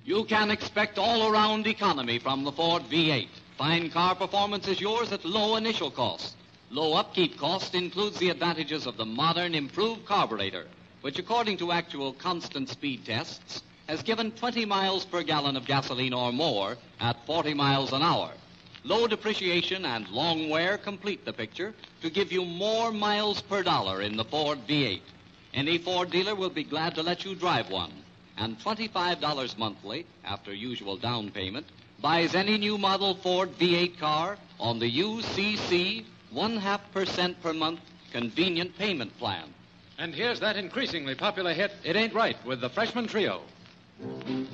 You can expect all-around economy from the Ford V8. Fine car performance is yours at low initial cost. Low upkeep cost includes the advantages of the modern, improved carburetor, which, according to actual constant speed tests, has given 20 miles per gallon of gasoline or more at 40 miles an hour. Low depreciation and long wear complete the picture to give you more miles per dollar in the Ford V8. Any Ford dealer will be glad to let you drive one. And $25 monthly, after usual down payment, buys any new model Ford V8 car on the UCC 0.5% per month convenient payment plan. And here's that increasingly popular hit, It Ain't Right, with the Freshman Trio.